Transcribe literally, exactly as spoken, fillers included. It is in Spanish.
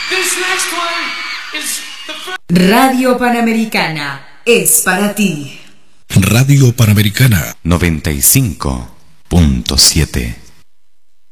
Radio Panamericana es para ti. Radio Panamericana noventa y cinco punto siete.